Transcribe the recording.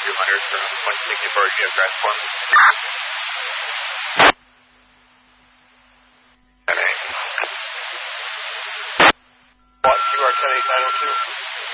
from Point 64, do you have crash form? NA. What, you are 108,902?